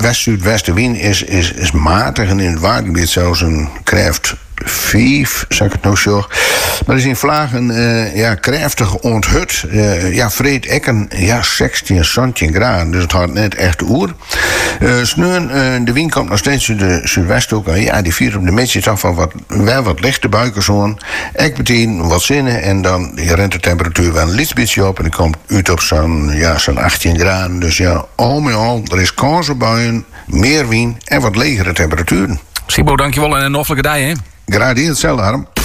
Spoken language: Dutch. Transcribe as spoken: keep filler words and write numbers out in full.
west-zuidwestenwind is, is, is matig en in het watergebied zelfs een kracht vijf, zeg ik het nou zo. Maar is in Vlagen uh, ja, krachtig onthut. Uh, ja, vreed ekken, ja, zestien, zeventien graden. Dus het had net echt oer. Uh, Sneun, uh, de wind komt nog steeds uit de zuidwesthoek. Uh, ja, die vier op de meetjes af van wat, wel wat lichte buikenzoon. Ik meteen wat zinnen en dan rent de temperatuur wel een beetje op. En die komt uit op zo'n ja, zo'n achttien graden. Dus ja, al met al, er is kans op buien, meer wind en wat legere temperaturen. Sibo, dankjewel en een hoffelijke dag, hè? Graag hetzelfde, Harm.